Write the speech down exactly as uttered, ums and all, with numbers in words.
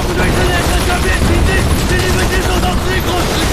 部队正在向下面行进，请你们先走到自己口时。